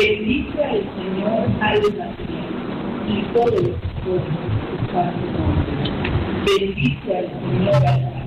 Bendice al Señor alma mía, y todo por su santo nombre. Bendice al Señor alma